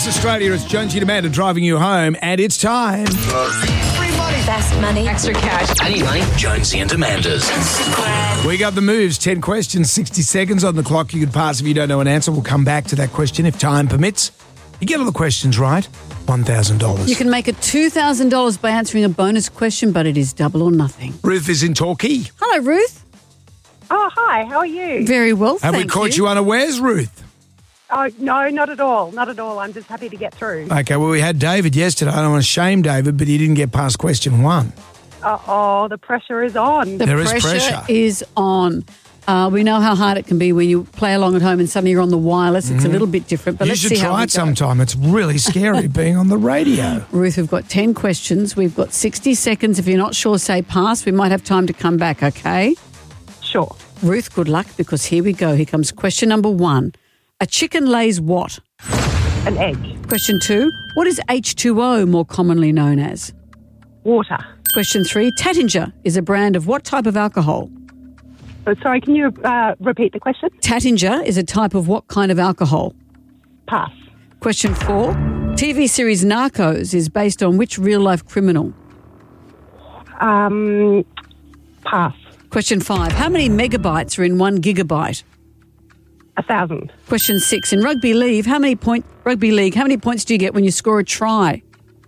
Across Australia, it's Jonesy and Amanda driving you home, and it's time. Free money. Best money. Extra cash. I need money. Jonesy and Amanda's. We got the moves. 10 questions, 60 seconds on the clock. You could pass if you don't know an answer. We'll come back to that question if time permits. You get all the questions right, $1,000. You can make it $2,000 by answering a bonus question, but it is double or nothing. Ruth is in Torquay. Hello, Ruth. Oh, hi. How are you? Very well, Have we caught you unawares, Ruth? Oh, no, not at all. Not at all. I'm just happy to get through. Okay, well, we had David yesterday. I don't want to shame David, but he didn't get past question 1. Uh-oh, the pressure is on. There is pressure. Is on. We know how hard it can be when you play along at home and suddenly you're on the wireless. It's a little bit different, but You let's should see how try we it go. sometime. It's really scary being on the radio. Ruth, we've got 10 questions. We've got 60 seconds. If you're not sure, say pass. We might have time to come back, okay? Sure. Ruth, good luck, because here we go. Here comes question number 1. A chicken lays what? An egg. Question 2. What is H2O more commonly known as? Water. Question 3. Tattinger is a brand of what type of alcohol? Oh, sorry, can you repeat the question? Tattinger is a type of what kind of alcohol? Pass. Question 4. TV series Narcos is based on which real-life criminal? Pass. Question 5. How many megabytes are in 1 gigabyte? 1,000. Question 6. In rugby league, how many points do you get when you score a try?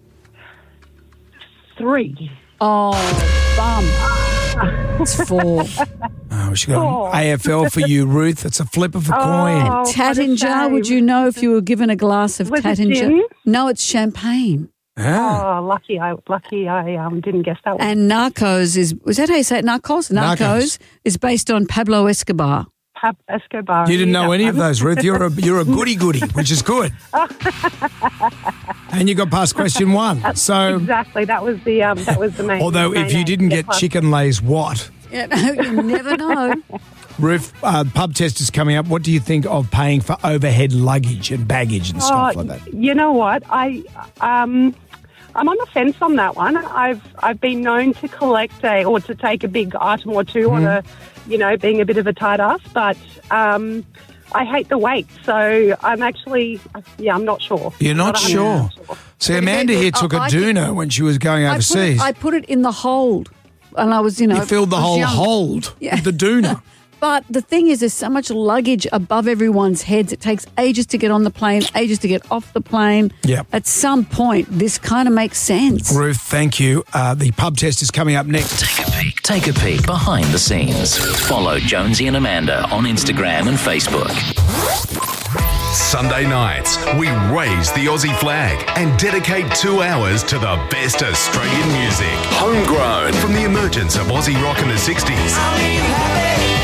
3. Oh, bum. It's 4. Oh, she got an AFL for you, Ruth. It's a flip of a coin. Oh, what a Tattinger, would shame. you know if you were given a glass of Was it Tattinger? gin? No, it's champagne. Ah. Oh, lucky I didn't guess that one. And Narcos was that how you say it? Narcos? Narcos. Is based on Pablo Escobar. Escobar. You didn't know any of those, Ruth. You're a goody-goody, which is good. And you got past question 1. So, Exactly. That was the main. although if you didn't get chicken lays what? Yeah, no, you never know. Ruth, pub test is coming up. What do you think of paying for overhead luggage and baggage and stuff like that? You know what? I'm on the fence on that one. I've been known to collect or to take a big item or two on a, being a bit of a tight ass, but I hate the weight. So I'm actually, I'm not sure. You're not sure? See, Amanda here took a doona when she was going overseas. I put it in the hold. And I was, You filled the I was whole young. hold with the doona. But the thing is, there's so much luggage above everyone's heads. It takes ages to get on the plane, ages to get off the plane. Yep. At some point, this kind of makes sense. Ruth, thank you. The pub test is coming up next. Take a peek behind the scenes. Follow Jonesy and Amanda on Instagram and Facebook. Sunday nights, we raise the Aussie flag and dedicate 2 hours to the best Australian music. Homegrown from the emergence of Aussie rock in the 60s.